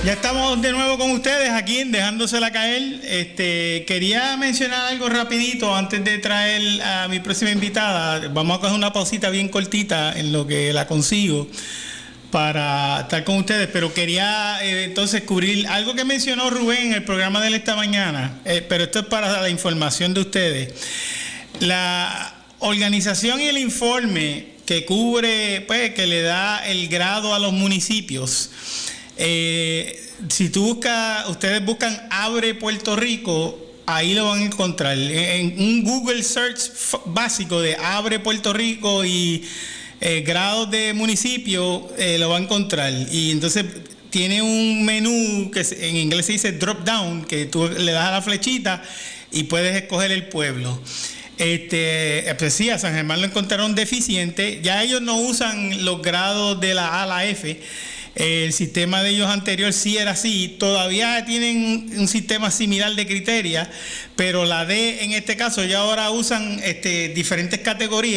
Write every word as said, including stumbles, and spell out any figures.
Ya estamos de nuevo con ustedes aquí en Dejándosela Caer. Este, quería mencionar algo rapidito antes de traer a mi próxima invitada. Vamos a coger una pausita bien cortita en lo que la consigo para estar con ustedes, pero quería eh, entonces cubrir algo que mencionó Rubén en el programa de él esta mañana, eh, pero esto es para la información de ustedes. La organización y el informe que cubre, pues, que le da el grado a los municipios. Eh, si tú buscas, ustedes buscan Abre Puerto Rico, ahí lo van a encontrar. En un Google Search básico de Abre Puerto Rico y eh, grados de municipio, eh, lo va a encontrar. Y entonces tiene un menú que en inglés se dice drop down, que tú le das a la flechita y puedes escoger el pueblo. Este, pues sí, a San Germán lo encontraron deficiente. Ya ellos no usan los grados de la A a la F. El sistema de ellos anterior sí era así. Todavía tienen un sistema similar de criteria, pero la D en este caso ya ahora usan este, diferentes categorías.